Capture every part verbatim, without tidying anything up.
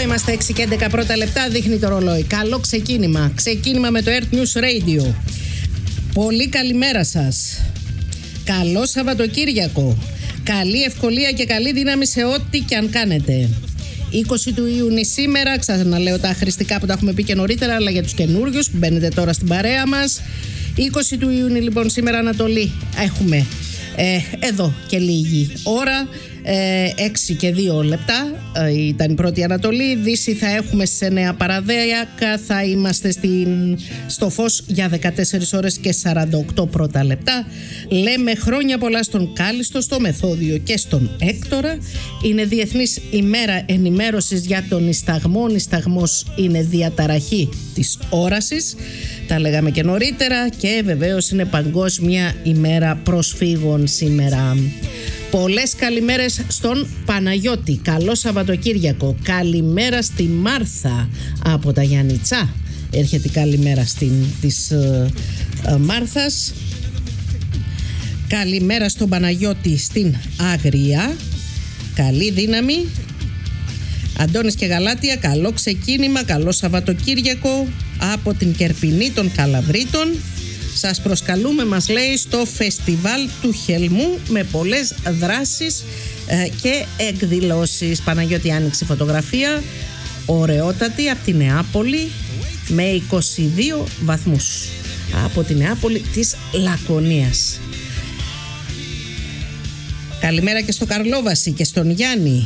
είμαστε, έξι και έντεκα πρώτα λεπτά, δείχνει το ρολόι. Καλό ξεκίνημα. Ξεκίνημα με το Earth News Radio. Πολύ καλημέρα σας. Καλό Σαββατοκύριακο. Καλή ευκολία και καλή δύναμη σε ό,τι και αν κάνετε. είκοσι του Ιούνιου σήμερα, ξαναλέω τα χρηστικά που τα έχουμε πει και νωρίτερα, αλλά για τους καινούριους που μπαίνετε τώρα στην παρέα μας. είκοσι του Ιουνίου λοιπόν σήμερα Ανατολή έχουμε ε, εδώ και λίγη ώρα. έξι και δύο λεπτά ε, ήταν η πρώτη Ανατολή. Δύση θα έχουμε σε Νέα Παραδέακα. Θα είμαστε στην, στο φως για δεκατέσσερις ώρες και σαράντα οκτώ πρώτα λεπτά. Λέμε χρόνια πολλά στον Κάλιστο, στο Μεθόδιο και στον Έκτορα. Είναι Διεθνής ημέρα ενημέρωσης για τον νησταγμό. Νησταγμός είναι διαταραχή της όρασης. Τα λέγαμε και νωρίτερα. Και βεβαίως είναι Παγκόσμια ημέρα προσφύγων σήμερα. Πολλές καλημέρες στον Παναγιώτη. Καλό Σαββατοκύριακο. Καλημέρα στη Μάρθα από τα Γιάννητσά. Έρχεται η καλημέρα στην, της uh, uh, Μάρθας. Καλημέρα στον Παναγιώτη στην Αγρία. Καλή δύναμη. Αντώνης και Γαλάτια, καλό ξεκίνημα. Καλό Σαββατοκύριακο από την Κερπινή των Καλαβρίτων. Σας προσκαλούμε, μας λέει, στο φεστιβάλ του Χελμού με πολλές δράσεις ε, και εκδηλώσεις. Παναγιώτη, άνοιξη φωτογραφία, ωραιότατη, από τη Νεάπολη με είκοσι δύο βαθμούς. Από τη Νεάπολη της Λακωνίας. Καλημέρα και στο Καρλόβαση και στον Γιάννη.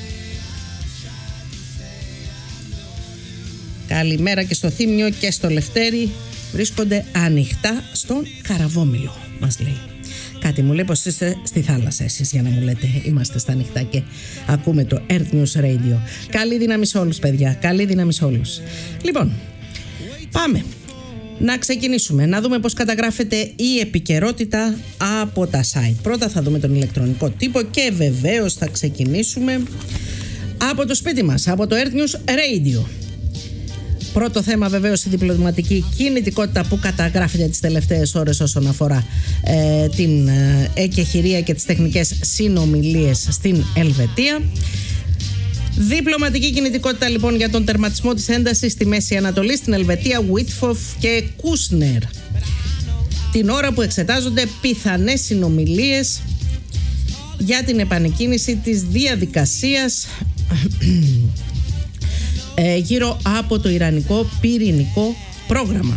Καλημέρα και στο Θήμιο και στο Λευτέρι. Βρίσκονται ανοιχτά στον Καραβόμηλο, μας λέει. Κάτι μου λέει πως είστε στη θάλασσα εσείς, για να μου λέτε είμαστε στα ανοιχτά και ακούμε το Earth News Radio. Καλή δύναμη σε όλους, παιδιά. Καλή δύναμη σε όλους. Λοιπόν, πάμε να ξεκινήσουμε, να δούμε πως καταγράφεται η επικαιρότητα από τα site. Πρώτα θα δούμε τον ηλεκτρονικό τύπο και βεβαίως θα ξεκινήσουμε από το σπίτι μας, από το Earth News Radio. Πρώτο θέμα βεβαίως η διπλωματική κινητικότητα που καταγράφεται τις τελευταίες ώρες όσον αφορά ε, την ε, εκεχηρία και τις τεχνικές συνομιλίες στην Ελβετία. Διπλωματική κινητικότητα λοιπόν για τον τερματισμό της έντασης στη Μέση Ανατολή, στην Ελβετία, Βίτφοφ και Κούσνερ. Την ώρα που εξετάζονται πιθανές συνομιλίες για την επανεκκίνηση της διαδικασίας γύρω από το ιρανικό πυρηνικό πρόγραμμα.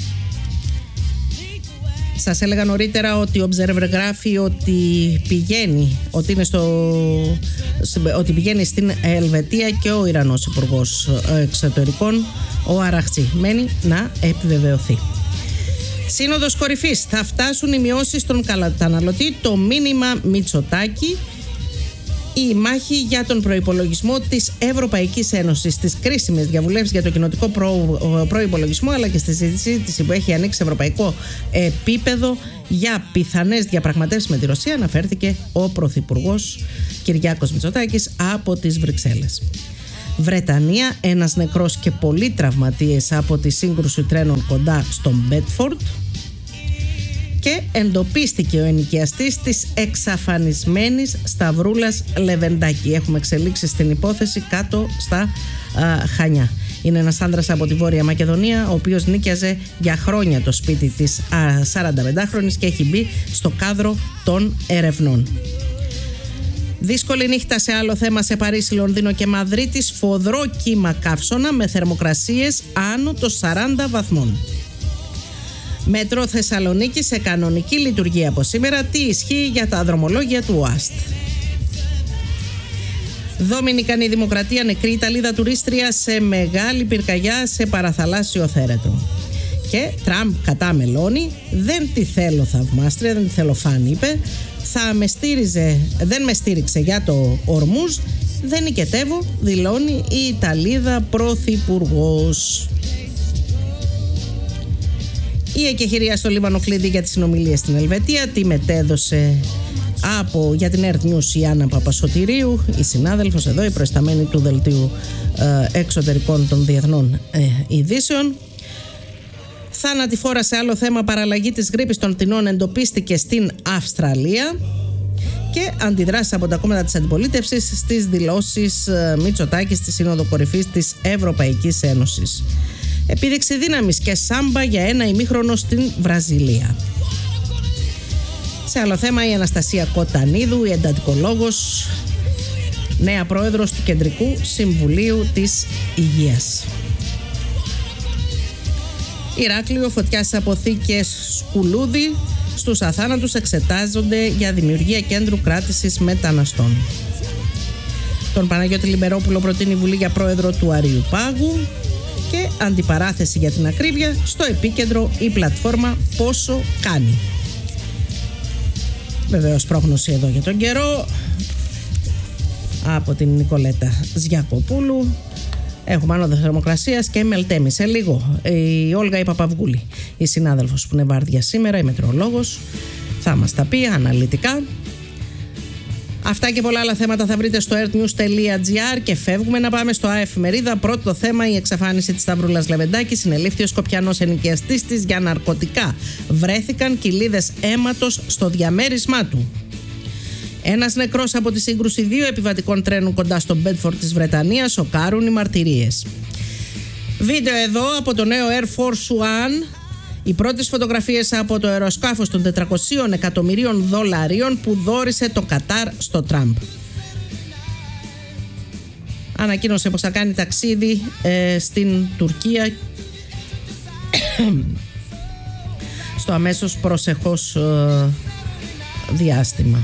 Σας έλεγα νωρίτερα ότι ο Observer γράφει ότι πηγαίνει, ότι, είναι στο, ότι πηγαίνει στην Ελβετία και ο Ιρανός Υπουργός Εξωτερικών, ο Αραχτζή. Μένει να επιβεβαιωθεί. Σύνοδος κορυφής. Θα φτάσουν οι μειώσεις στον καταναλωτή, το μήνυμα Μητσοτάκη. Η μάχη για τον προϋπολογισμό της Ευρωπαϊκής Ένωσης, στις κρίσιμες διαβουλεύσεις για το κοινοτικό προ... προϋπολογισμό, αλλά και στη συζήτηση που έχει ανοίξει σε ευρωπαϊκό επίπεδο για πιθανές διαπραγματεύσεις με τη Ρωσία, αναφέρθηκε ο Πρωθυπουργός Κυριάκος Μητσοτάκης από τις Βρυξέλλες. Βρετανία, ένας νεκρός και πολλοί τραυματίες από τη σύγκρουση τρένων κοντά στον Μπέτφορντ. Και εντοπίστηκε ο ενοικιαστής της εξαφανισμένης Σταυρούλας Λεβεντάκη. Έχουμε εξελίξει στην υπόθεση κάτω στα α, Χανιά. Είναι ένας άνδρας από τη Βόρεια Μακεδονία, ο οποίος νίκιαζε για χρόνια το σπίτι της σαρανταπεντάχρονης και έχει μπει στο κάδρο των ερευνών. Δύσκολη νύχτα σε άλλο θέμα σε Παρίσι, Λονδίνο και Μαδρίτη. Σφοδρό κύμα καύσωνα με θερμοκρασίες άνω των σαράντα βαθμών. Μέτρο Θεσσαλονίκη σε κανονική λειτουργία από σήμερα. Τι ισχύει για τα δρομολόγια του ΟΑΣΤ. Δομινικανή Δημοκρατία, νεκρή Ιταλίδα τουρίστρια σε μεγάλη πυρκαγιά σε παραθαλάσσιο θέρετρο. Και Τραμπ κατά Μελώνη, δεν τη θέλω θαυμάστρια, δεν τη θέλω φαν, είπε. Θα με στήριζε, δεν με στήριξε για το Ορμούζ, δεν νικετεύω, δηλώνει η Ιταλίδα πρωθυπουργός. Η εκεχηρία στο Λίβανο κλειδί για τις συνομιλίες στην Ελβετία. Τη μετέδωσε από, για την Earth News η Άννα Παπασωτηρίου, η συνάδελφος εδώ, η προϊσταμένη του Δελτίου ε, Εξωτερικών των Διεθνών ε, Ειδήσεων. Θανατηφόρα σε άλλο θέμα, παραλλαγή της γρίπης των πτηνών εντοπίστηκε στην Αυστραλία. και αντιδράσεις από τα κόμματα της αντιπολίτευσης στις δηλώσεις Μητσοτάκη στη Σύνοδο Κορυφής της Ευρωπαϊκής Ένωσης. Επίδειξη δύναμης και σάμπα για ένα ημίχρονο στην Βραζιλία. Σε άλλο θέμα, η Αναστασία Κοτανίδου, η εντατικολόγος, νέα πρόεδρος του Κεντρικού Συμβουλίου της Υγείας. Ηράκλειο, φωτιά στις αποθήκες Σκουλούδη. Στους αθάνατους εξετάζονται για δημιουργία κέντρου κράτησης μεταναστών. Τον Παναγιώτη Λιμπερόπουλο προτείνει η Βουλή για πρόεδρο του Αριουπάγου. Και αντιπαράθεση για την ακρίβεια, στο επίκεντρο η πλατφόρμα Πόσο Κάνει. Βεβαίως πρόγνωση εδώ για τον καιρό από την Νικολέτα Ζιακοπούλου. Έχουμε άνοδο θερμοκρασίας και μελτέμι. Σε λίγο η Όλγα η Παπαυγούλη, η συνάδελφος που είναι βάρδια σήμερα, η μετεωρολόγος, θα μας τα πει αναλυτικά. Αυτά και πολλά άλλα θέματα θα βρείτε στο earthnews τελεία gr και φεύγουμε να πάμε στο Αεφημερίδα. Πρώτο θέμα, η εξαφάνιση της Σταυρούλας Λεβεντάκη. Συνελήφθη ο Σκοπιανός ενοικιαστής της για ναρκωτικά. Βρέθηκαν κοιλίδες αίματος στο διαμέρισμά του. Ένας νεκρός από τη σύγκρουση δύο επιβατικών τρένων κοντά στο Μπέντφορντ της Βρετανίας. Σοκάρουν οι μαρτυρίες. Βίντεο εδώ από το νέο Air Force One. Οι πρώτες φωτογραφίες από το αεροσκάφος των τετρακοσίων εκατομμυρίων δολαρίων που δώρισε το Κατάρ στο Τραμπ. Ανακοίνωσε πως θα κάνει ταξίδι ε, στην Τουρκία στο αμέσως προσεχώς ε, διάστημα.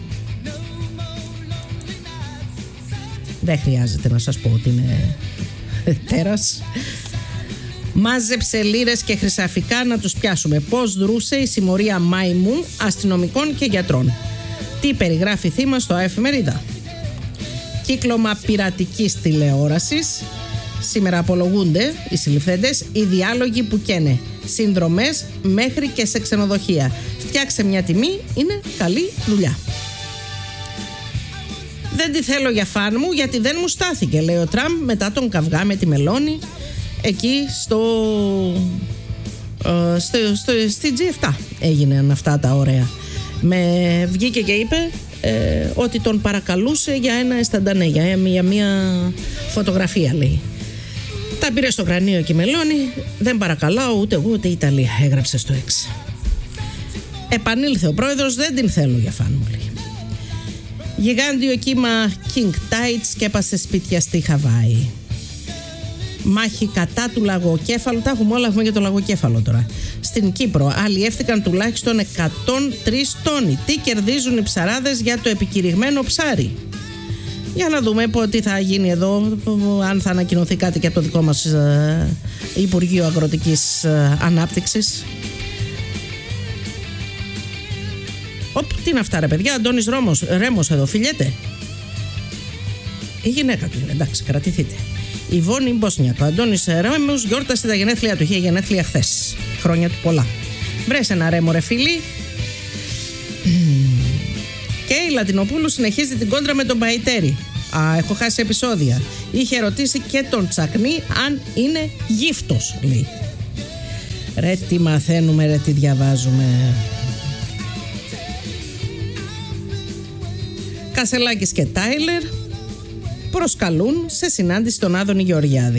Δεν χρειάζεται να σας πω ότι είναι τέρας. Μάζεψε λίρες και χρυσαφικά να τους πιάσουμε. Πώς δρούσε η συμμορία μαϊμού αστυνομικών και γιατρών. Τι περιγράφει θύμα στο Αεφημερίδα. Κύκλωμα πειρατικής τηλεόρασης. Σήμερα απολογούνται οι συλληφθέντες, οι διάλογοι που καίνε. Συνδρομές μέχρι και σε ξενοδοχεία. Φτιάξε μια τιμή, είναι καλή δουλειά. Δεν τη θέλω για φαν μου γιατί δεν μου στάθηκε, λέει ο Τραμπ μετά τον καυγά με τη Μελώνη. Εκεί στο, ε, στο, στο, στη τζι επτά έγιναν αυτά τα ωραία. Με βγήκε και είπε ε, ότι τον παρακαλούσε για ένα αισθαντανέ, για, για μια φωτογραφία, λέει. Τα πήρε στο κρανίο και η Μελώνη. Δεν παρακαλάω ούτε εγώ ούτε η Ιταλία, έγραψε στο έξι. Επανήλθε ο πρόεδρος, δεν την θέλω για φαν μου, λέει. Γιγάντιο κύμα King Tide σκέπασε σπίτια στη Χαβάη. Μάχη κατά του λαγοκέφαλου. Τα έχουμε όλα, έχουμε και το λαγοκέφαλο τώρα. Στην Κύπρο αλλιεύτηκαν τουλάχιστον εκατόν τρεις τόνοι. Τι κερδίζουν οι ψαράδες για το επικηρυγμένο ψάρι? Για να δούμε τι θα γίνει εδώ, αν θα ανακοινωθεί κάτι και από το δικό μας ε, Υπουργείο Αγροτικής ε, Ανάπτυξης. Οπ, τι είναι αυτά ρε παιδιά, Αντώνης Ρόμος, Ρέμος εδώ, φιλιέται. Η γυναίκα του είναι, εντάξει, κρατηθείτε. Η Βόνη Μπόσνιακ, ο Αντώνης Ρέμος γιόρτασε τα γενέθλια του, είχε γενέθλια χθες. Χρόνια του πολλά. Βρες ένα Ρέμο ρε φίλη. Και η Λατινοπούλου συνεχίζει την κόντρα με τον Παϊτέρη. Α, έχω χάσει επεισόδια. Είχε ρωτήσει και τον Τσακνή αν είναι γύφτος, λέει. Ρε τι μαθαίνουμε, ρε τι διαβάζουμε. Κασελάκης και Τάιλερ προσκαλούν σε συνάντηση τον Άδωνη Γεωργιάδη.